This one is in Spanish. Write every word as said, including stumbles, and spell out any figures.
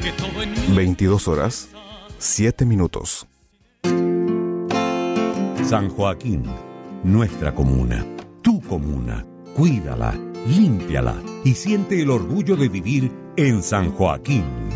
veintidós horas, siete minutos. San Joaquín, nuestra comuna, tu comuna. Cuídala, límpiala y siente el orgullo de vivir en San Joaquín.